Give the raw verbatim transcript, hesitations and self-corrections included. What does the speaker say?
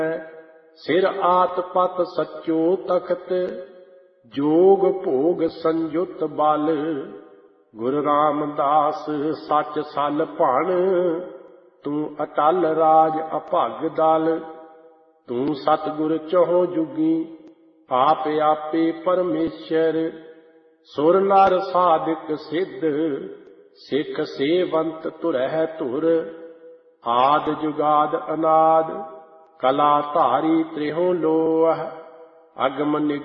ਸਿਰ ਆਤ ਪਤ ਸੱਚੋ ਤਖਤ, ਜੋਗ ਭੋਗ ਸੰਯੁਤ ਬਲ। ਗੁਰੂ ਰਾਮਦਾਸ ਸੱਚ ਸਲ ਭਣ, ਤੂੰ ਅਟਲ ਰਾਜ ਅਭਗ ਦਲ। ਤੂੰ ਸਤਿਗੁਰ ਚਹੁ ਜੁਗੀ, ਆਪ ਆਪੇ ਪਰਮੇਸ਼ਰ। ਸੁਰ ਨਰ ਸਾਧਕ ਸਿੱਧ, ਸਿੱਖ ਸੇਵੰਤ ਧੁਰਹਿ ਧੁਰ। ਆਦ ਜੁਗਾਦ ਅਨਾਦ, ਕਲਾ ਧਾਰੀ ਤ੍ਰਿਹੋ ਲੋਹ। ਅਗਮ